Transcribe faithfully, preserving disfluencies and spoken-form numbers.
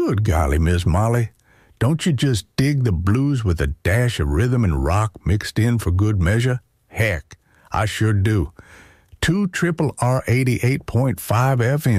Good golly, Miss Molly. Don't you just dig the blues with a dash of rhythm and rock mixed in for good measure? Heck, I sure do. two triple R eighty-eight point five F M.